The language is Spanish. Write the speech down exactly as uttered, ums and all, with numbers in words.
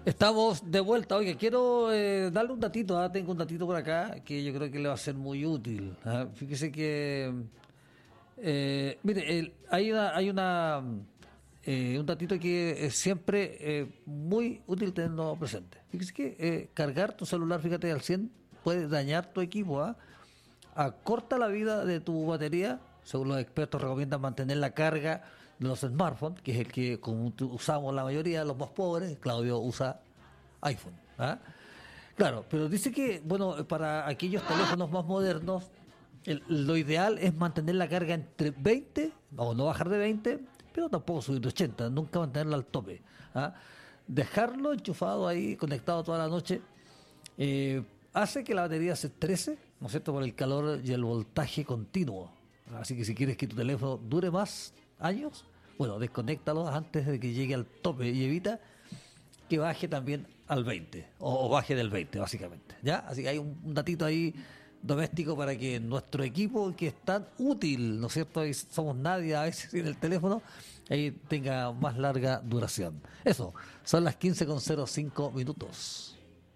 Estamos de vuelta. Oye, quiero eh, darle un datito. ¿Ah? Tengo un datito por acá que yo creo que le va a ser muy útil. ¿Ah? Fíjese que, eh, mire, el- hay una, hay una, eh, un datito que es siempre eh, muy útil tenerlo presente. Fíjese que eh, cargar tu celular, fíjate, al cien puede dañar tu equipo. ¿Ah? Acorta la vida de tu batería. Según los expertos, recomiendan mantener la carga de los smartphones, que es el que como tu- usamos la mayoría, los más pobres. Claudio usa iPhone. ¿Ah? Claro, pero dice que, bueno, para aquellos teléfonos más modernos, el- lo ideal es mantener la carga entre veinte, o no bajar de veinte, pero tampoco subir de ochenta, nunca mantenerla al tope. ¿Ah? Dejarlo enchufado ahí, conectado toda la noche, eh, hace que la batería se estrese, ¿no es cierto?, por el calor y el voltaje continuo. Así que si quieres que tu teléfono dure más años, bueno, desconéctalo antes de que llegue al tope y evita que baje también al veinte o, o baje del veinte básicamente, ¿ya? Así que hay un, un datito ahí doméstico para que nuestro equipo, que es tan útil, ¿no es cierto? Y somos nadie a veces en el teléfono, ahí tenga más larga duración. Eso, son las quince con cero cinco minutos.